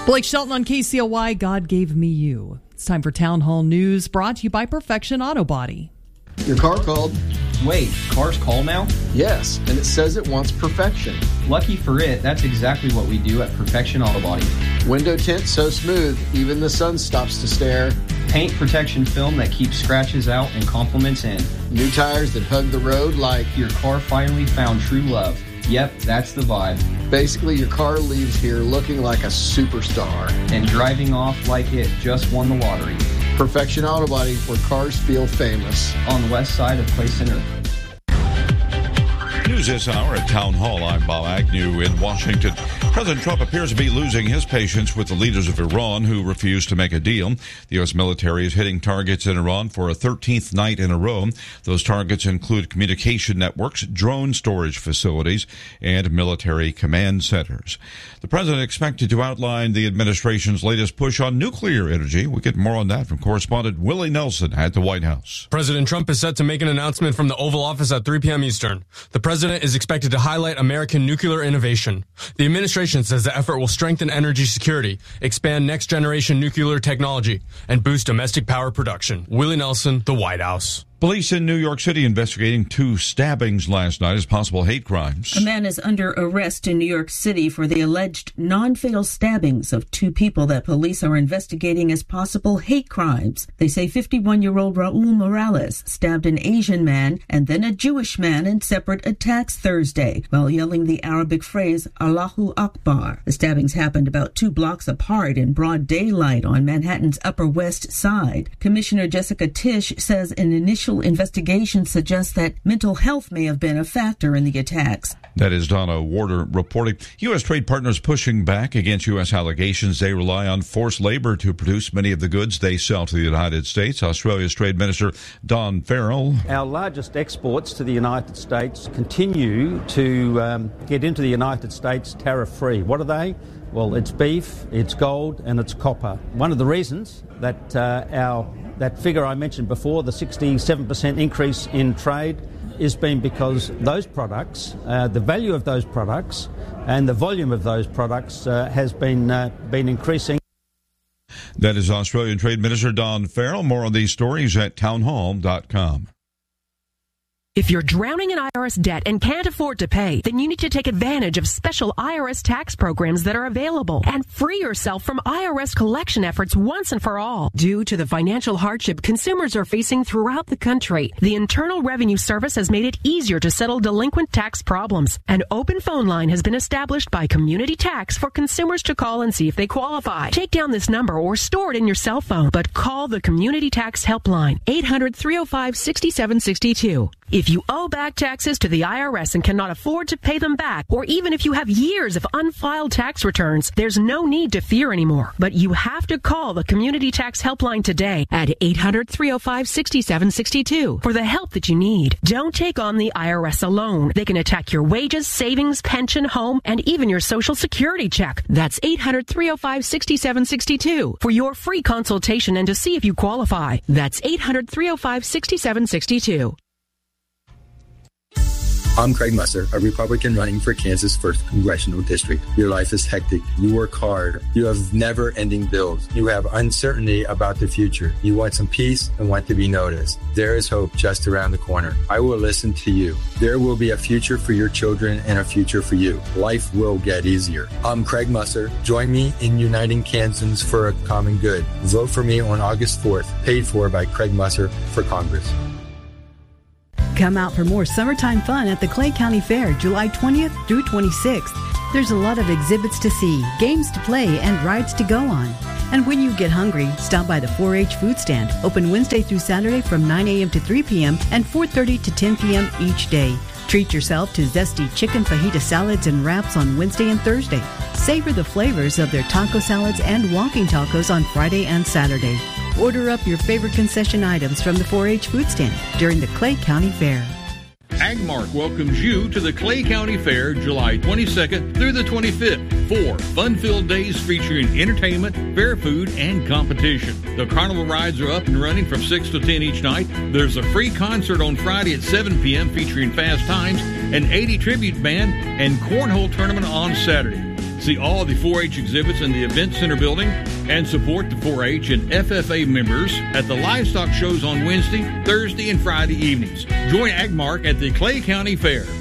Blake Shelton on KCLY, God Gave Me You. It's time for Town Hall News, brought to you by Perfection Auto Body. Your car called. Wait, cars call now? Yes, and it says it wants perfection. Lucky for it, that's exactly what we do at Perfection Auto Body. Window tint so smooth, even the sun stops to stare. Paint protection film that keeps scratches out and compliments in. New tires that hug the road like your car finally found true love. Yep, that's the vibe. Basically, your car leaves here looking like a superstar. And driving off like it just won the lottery. Perfection Auto Body, where cars feel famous. On the west side of Clay Center. News this hour at Town Hall. I'm Bob Agnew in Washington. President Trump appears to be losing his patience with the leaders of Iran who refuse to make a deal. The U.S. military is hitting targets in Iran for a 13th night in a row. Those targets include communication networks, drone storage facilities, and military command centers. The president expected to outline the administration's latest push on nuclear energy. We get more on that from correspondent Willie Nelson at the White House. President Trump is set to make an announcement from the Oval Office at 3 p.m. Eastern. The president is expected to highlight American nuclear innovation. The administration says the effort will strengthen energy security, expand next-generation nuclear technology, and boost domestic power production. Willie Nelson, the White House. Police in New York City investigating 2 stabbings last night as possible hate crimes. A man is under arrest in New York City for the alleged non-fatal stabbings of 2 people that police are investigating as possible hate crimes. They say 51-year-old Raul Morales stabbed an Asian man and then a Jewish man in separate attacks Thursday while yelling the Arabic phrase Allahu Akbar. The stabbings happened about 2 blocks apart in broad daylight on Manhattan's Upper West Side. Commissioner Jessica Tisch says an initial investigation suggests that mental health may have been a factor in the attacks. That is Donna Warder reporting. U.S. trade partners pushing back against U.S. allegations they rely on forced labor to produce many of the goods they sell to the United States. Australia's Trade Minister Don Farrell. Our largest exports to the United States continue to get into the United States tariff-free. What are they? Well, it's beef, it's gold, and it's copper. One of the reasons that that figure I mentioned before, the 67% increase in trade, is been because those products, the value of those products and the volume of those products has been increasing. That is Australian Trade Minister Don Farrell. More on these stories at townhall.com. If you're drowning in IRS debt and can't afford to pay, then you need to take advantage of special IRS tax programs that are available and free yourself from IRS collection efforts once and for all. Due to the financial hardship consumers are facing throughout the country, the Internal Revenue Service has made it easier to settle delinquent tax problems. An open phone line has been established by Community Tax for consumers to call and see if they qualify. Take down this number or store it in your cell phone, but call the Community Tax Helpline, 800-305-6762. If you owe back taxes to the IRS and cannot afford to pay them back, or even if you have years of unfiled tax returns, there's no need to fear anymore. But you have to call the Community Tax Helpline today at 800-305-6762 for the help that you need. Don't take on the IRS alone. They can attack your wages, savings, pension, home, and even your Social Security check. That's 800-305-6762 for your free consultation and to see if you qualify. That's 800-305-6762. I'm Craig Musser, a Republican running for Kansas' 1st Congressional District. Your life is hectic. You work hard. You have never-ending bills. You have uncertainty about the future. You want some peace and want to be noticed. There is hope just around the corner. I will listen to you. There will be a future for your children and a future for you. Life will get easier. I'm Craig Musser. Join me in uniting Kansans for a common good. Vote for me on August 4th, paid for by Craig Musser for Congress. Come out for more summertime fun at the Clay County Fair, July 20th through 26th. There's a lot of exhibits to see, games to play, and rides to go on. And when you get hungry, stop by the 4-H food stand, open Wednesday through Saturday from 9 a.m. to 3 p.m. and 4:30 to 10 p.m. each day. Treat yourself to zesty chicken fajita salads and wraps on Wednesday and Thursday. Savor the flavors of their taco salads and walking tacos on Friday and Saturday. Order up your favorite concession items from the 4-H food stand during the Clay County Fair. Agmark welcomes you to the Clay County Fair July 22nd through the 25th. 4 fun-filled days featuring entertainment, fair food, and competition. The carnival rides are up and running from 6 to 10 each night. There's a free concert on Friday at 7 p.m. featuring Fast Times, an 80 tribute band, and cornhole tournament on Saturday. See all the 4-H exhibits in the Event Center building and support the 4-H and FFA members at the livestock shows on Wednesday, Thursday, and Friday evenings. Join Agmark at the Clay County Fair.